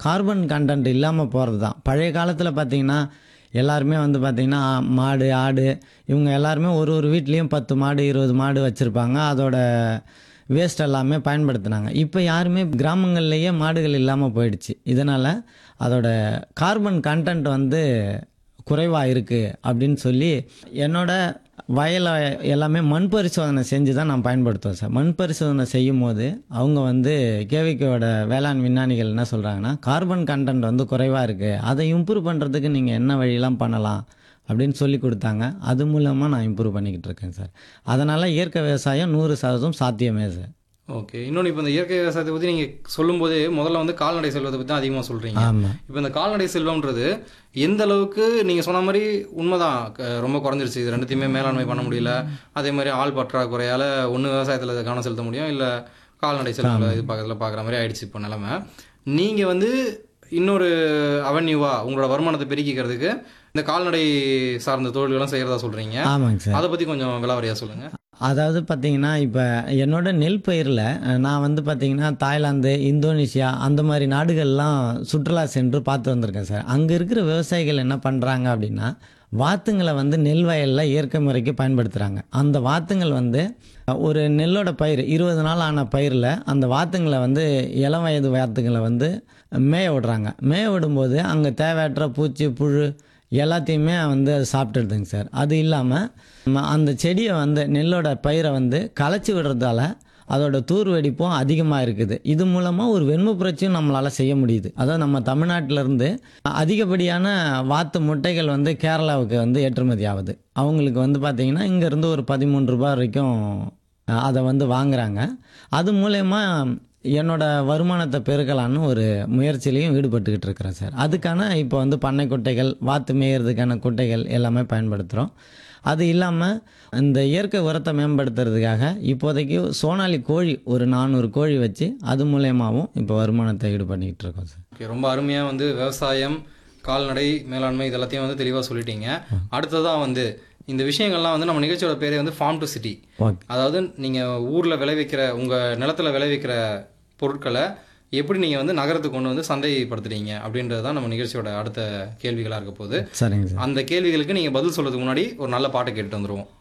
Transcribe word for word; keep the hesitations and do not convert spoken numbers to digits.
Carbon content இல்லாமல் போகிறது தான். பழைய காலத்தில் பார்த்திங்கன்னா எல்லாருமே வந்து பார்த்திங்கன்னா மாடு ஆடு இவங்க எல்லாருமே ஒரு ஒரு வீட்லேயும் பத்து மாடு இருபது மாடு வச்சுருப்பாங்க. அதோட வேஸ்ட் எல்லாமே பயன்படுத்தினாங்க. இப்போ யாருமே கிராமங்கள்லேயே மாடுகள் இல்லாமல் போயிடுச்சு. இதனால் அதோட கார்பன் கண்டென்ட் வந்து குறைவாக இருக்குது அப்படின்னு சொல்லி என்னோட வயலை எல்லாமே மண் பரிசோதனை செஞ்சு தான் நான் பயன்படுத்துவேன் சார். மண் பரிசோதனை செய்யும் போது அவங்க வந்து கேவிகேவோட வேளாண் விஞ்ஞானிகள் என்ன சொல்கிறாங்கன்னா, கார்பன் கண்டென்ட் வந்து குறைவாக இருக்குது, அதை இம்ப்ரூவ் பண்ணுறதுக்கு நீங்கள் என்ன வழியெல்லாம் பண்ணலாம் அப்படின்னு சொல்லி கொடுத்தாங்க. அது மூலமாக நான் இம்ப்ரூவ் பண்ணிக்கிட்டு இருக்கேன் சார். அதனால் இயற்கை விவசாயம் நூறு சதவீதம் சாத்தியமே சார். ஓகே. இன்னொன்று இப்போ இந்த இயற்கை விவசாயத்தை பற்றி நீங்கள் சொல்லும்போது முதல்ல வந்து கால்நடை செல்வத்தை பற்றி தான் அதிகமாக சொல்கிறீங்க. ஆமாம். இப்போ இந்த கால்நடை செல்வம்ன்றது எந்த அளவுக்கு நீங்கள் சொன்ன மாதிரி உண்மைதான், ரொம்ப குறைஞ்சிருச்சு. இது ரெண்டுத்தையுமே மேலாண்மை பண்ண முடியல. அதே மாதிரி ஆள் பற்றாக்குறையால் ஒன்று விவசாயத்தில் கவனம் செலுத்த முடியும், இல்லை கால்நடை செல்வங்களை இது பக்கத்தில் பார்க்குற மாதிரி ஆயிடுச்சு இப்போ நிலமை. நீங்கள் வந்து இன்னொரு அவென்யூவாக உங்களோட வருமானத்தை பெருக்கிக்கிறதுக்கு இந்த கால்நடை சார்ந்த தொழில்களும் செய்கிறதா சொல்கிறீங்க. ஆமாங்க சார். அதை பற்றி கொஞ்சம் விலாவரியாக சொல்லுங்கள். அதாவது பார்த்திங்கன்னா இப்போ என்னோட நெல் பயிரில் நான் வந்து பார்த்திங்கன்னா தாய்லாந்து, இந்தோனேஷியா அந்த மாதிரி நாடுகள்லாம் சுற்றுலா சென்று பார்த்து வந்திருக்கேன் சார். அங்கே இருக்கிற விவசாயிகள் என்ன பண்ணுறாங்க அப்படின்னா, வாத்துங்களை வந்து நெல் வயலில் இயற்கை முறைக்கு பயன்படுத்துகிறாங்க. அந்த வாத்துங்கள் வந்து ஒரு நெல்லோட பயிர் இருபது நாள் ஆன பயிரில் அந்த வாத்துங்களை வந்து இளம் வயது வாத்துங்களை வந்து மேய விடுறாங்க. மேய விடும்போது அங்கே தேவையற்ற பூச்சி புழு எல்லாத்தையுமே வந்து அது சாப்பிட்டுடுதுங்க சார். அது இல்லாமல் அந்த செடியை வந்து நெல்லோட பயிரை வந்து களைச்சி விடுறதால அதோட தூர் வெடிப்பும் அதிகமாக இருக்குது. இது மூலமாக ஒரு வெண்மை புரட்சியும் நம்மளால் செய்ய முடியுது. அதாவது நம்ம தமிழ்நாட்டிலேருந்து அதிகப்படியான வாத்து முட்டைகள் வந்து கேரளாவுக்கு வந்து ஏற்றுமதி ஆகுது. அவங்களுக்கு வந்து பார்த்திங்கன்னா இங்கேருந்து ஒரு பதிமூன்று ரூபாய் வரைக்கும் அதை வந்து வாங்குகிறாங்க. அது மூலயமா என்னோட வருமானத்தை பெருக்கலான்னு ஒரு முயற்சியிலையும் ஈடுபட்டுக்கிட்டு இருக்கிறேன் சார். அதுக்கான இப்போ வந்து பண்ணை குட்டைகள், வாத்து மேயறதுக்கான குட்டைகள் எல்லாமே பயன்படுத்துகிறோம். அது இல்லாமல் இந்த இயற்கை உரத்தை மேம்படுத்துறதுக்காக இப்போதைக்கு சோனாலி கோழி ஒரு நானூறு கோழி வச்சு அது மூலயமாவும் இப்போ வருமானத்தை ஈடுபட்டுக்கிட்டு இருக்கோம் சார். ஓகே. ரொம்ப அருமையாக வந்து விவசாயம், கால்நடை மேலாண்மை இது எல்லாத்தையும் வந்து தெளிவாக சொல்லிட்டீங்க. அடுத்ததாக வந்து இந்த விஷயங்கள்லாம் வந்து நம்ம நிகழ்ச்சியோட பேரே வந்து ஃபார்ம் டு சிட்டி. அதாவது நீங்கள் ஊரில் விளைவிக்கிற உங்கள் நிலத்தில் விளைவிக்கிற பொருட்களை எப்படி நீங்கள் வந்து நகரத்துக்கு கொண்டு வந்து சந்தைப்படுத்துறீங்க அப்படின்றது தான் நம்ம நிகழ்ச்சியோட அடுத்த கேள்விகளாக இருக்க போகுது. சரிங்க சார். அந்த கேள்விகளுக்கு நீங்கள் பதில் சொல்கிறதுக்கு முன்னாடி ஒரு நல்ல பாட்டை கேட்டு வந்துடுவோம்.